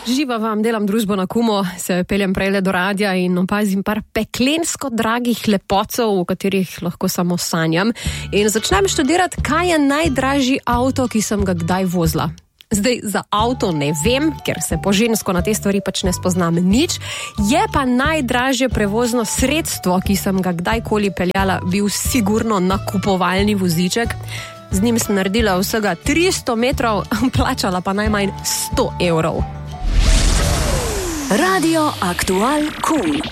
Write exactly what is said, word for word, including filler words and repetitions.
Živa vam, delam družbo na Kumo, se peljem prejle do radia in opazim par peklensko dragih lepocov, v katerih lahko samo sanjam. In začnem študirati, kaj je najdražji avto, ki sem ga kdaj vozila. Zdaj, za avto ne vem, ker se po žensko na te stvari pač ne spoznam nič, je pa najdražje prevozno sredstvo, ki sem ga kdajkoli peljala, bil sigurno nakupovalni voziček. Z njim sem naredila vsega tristo metrov, plačala pa najmanj sto evrov. Radio Aktual Kum.